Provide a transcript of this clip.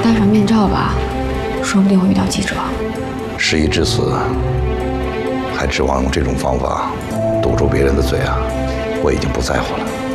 戴上面罩吧，说不定会遇到记者。 事已至此，还指望用这种方法堵住别人的嘴啊？我已经不在乎了。